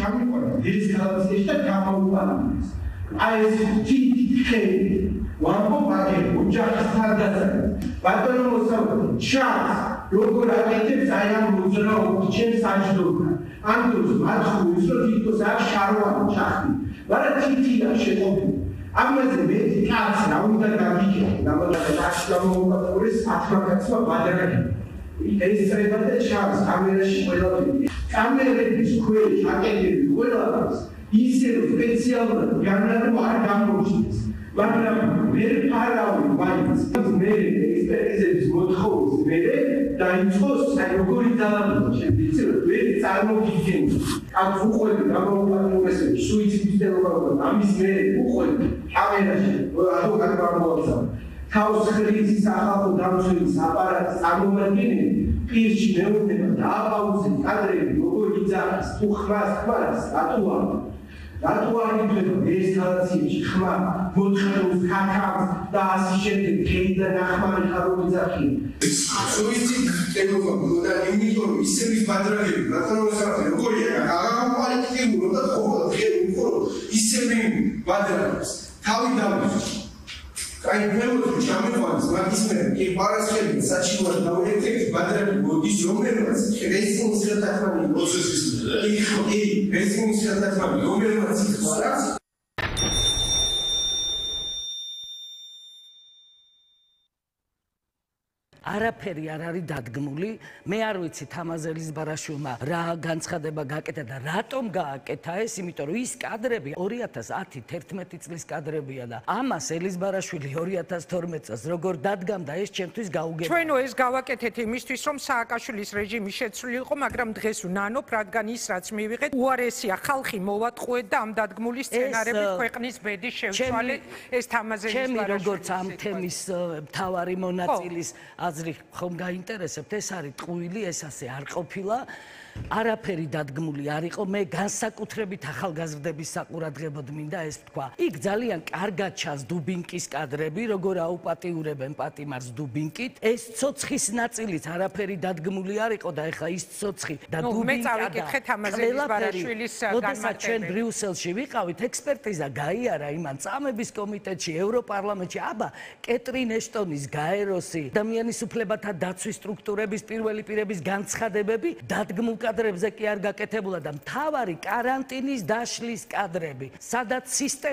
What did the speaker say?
ჩამიყვანა ეს გალაქტიკაში და გამოუყენეს. აი ეს თითქე ვამბობ აგერ ოჯახის თანდაწყებად. ბატონო მოსწავლე, ჩანს როგორ აკეთებს აი ამ მოძრაობას ჩემს საჯდომთან. ამ დროს მათხოვის რომ თითქოს არ შარვანი ჩახდი. მაგრამ თითია შეყოფილი. ამაზე მეტი კაც რა უნდა გაგიგებო, რამოდენად აში გამოუყურეს 10 კაცმა ბადრაკი. ეს წრებადე ჩანს კამერაში ყველაფერი. კამერების ქვეშ აკეთებს ყველაფერს ისე რომ სპეციალურად განარო არ გამოჩნდეს. მაგრამ ვერ ფარავი მაინც მე ექსპერტიზების მოთხოვნის მერე დაიწყოს როგორი ძალადობა შემიძლია რომ ვერ წარმოგიდგენთ კაც უყვები გამოუყურესები სუიციდის ტელეფონთან ამის მერე უყვები კამერაში ადვოკატი გამოვაცა თავს ხრიზის სახალხო დამცველის აპარატის წარმომადგენელი პირში მეუბნება დააპაუზეთ კადრები როგორი იძახის თუ ხმას რატო არ იგებო ეს თალაციაში ხმა მოთხოვნს ქაქავს და ასე შემდეგ თეიდა ნახმარი ხარობიძახი სუიციდ ტელეფონი და იმიტომ ისების ბადრაგები ბატონოსაფე როგორია აღარ და ხოლმე ხეურო ისები ბადრაგებს თავი დავიწყო აი მეუღლე ჩამიყვანს მაგის მერე კი პარასხელი საჩივარ დაუერთებს ბადრები მოდის რომელმაც რესინგის გადაქმანი პროცესის კი რესინგის გადაქმანი რომელმაც ხარ არაფერი არ არის დადგმული. მე არ ვიცი თამაზელის ბარაშვილმა რა განცხადება გააკეთა და რატომ გააკეთა ეს, იმიტომ რომ ის კადრები 2010-11 წლის კადრებია და ამას ელის ბარაშვილი 2012 წელს როგორ დადგამდა ეს ჩემთვის გაუგებარი. ჩვენო ეს გავაკეთეთ იმისთვის რომ სააკაშვილის რეჟიმი შეცვლილიყო, მაგრამ დღეს ვნანობ, რადგან ის რაც მივიღეთ უარესია ხალხი მოვატყუეთ და ამ დადგმული სცენარებით ქვეყნის ბედის შევცვალეთ ეს თამაზელის ჩემი როგორც ამ თემის მთავარი მონაწილის აზრი ხომ გაინტერესებთ, ეს არის ტყუილი, ეს ასე არ ყოფილა. არაფერი დადგმული არ იყო, მე განსაკუთრებით ახალგაზრდების საყურადღებოდ მინდა ეს თქვა. იქ ძალიან კარგად ჩანს დუბინკის კადრები, როგორ აუპატიურებენ პატიმარს დუბინკით. ეს ცოცხის ნაწილიც არაფერი დადგმული არ იყო და ეხლა ის ცოცხი და დუბინკა და ყველაფერი. როდესაც ჩვენ ბრიუსელში ვიყავით, ექსპერტიზა გაიარა იმან წამების კომიტეტში, ევროპარლამენტში, აბა კეტრინ ეშტონის, გაეროსი, ადამიანის უფლებათა დაცვის სტრუქტურების პირველი პირების განცხადებები დადგმულ კადრებზე კი არ გაკეთებულა და მთავარი კარანტინის დაშლის კადრები, სადაც სისტემა